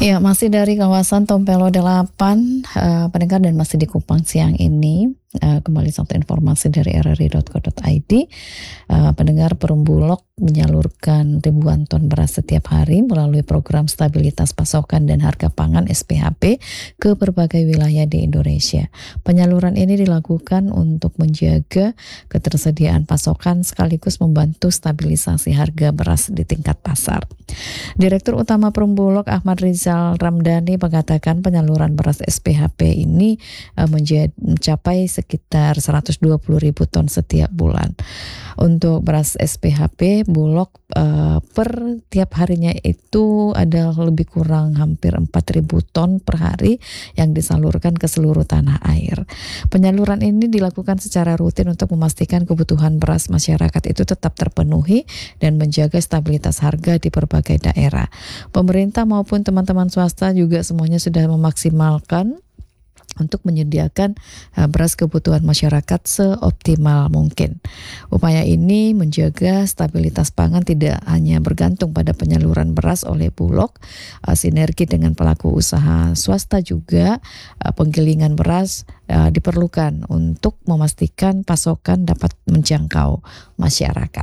Ya, masih dari kawasan Tompelo 8, pendengar, dan masih di Kupang siang ini. Kembali satu informasi dari rri.co.id. Pendengar, Perumbulok menyalurkan ribuan ton beras setiap hari melalui program stabilitas pasokan dan harga pangan SPHP ke berbagai wilayah di Indonesia. Penyaluran ini dilakukan untuk menjaga ketersediaan pasokan sekaligus membantu stabilisasi harga beras di tingkat pasar. Direktur Utama Perumbulok Ahmad Rizal Ramdhani mengatakan penyaluran beras SPHP ini mencapai sekitar 120.000 ton setiap bulan. Untuk beras SPHP Bulog per tiap harinya itu ada lebih kurang hampir 4.000 ton per hari yang disalurkan ke seluruh tanah air. Penyaluran ini dilakukan secara rutin untuk memastikan kebutuhan beras masyarakat itu tetap terpenuhi dan menjaga stabilitas harga di berbagai daerah. Pemerintah maupun teman-teman swasta juga semuanya sudah memaksimalkan untuk menyediakan beras kebutuhan masyarakat seoptimal mungkin. Upaya ini menjaga stabilitas pangan tidak hanya bergantung pada penyaluran beras oleh Bulog, sinergi dengan pelaku usaha swasta juga penggilingan beras diperlukan untuk memastikan pasokan dapat menjangkau masyarakat.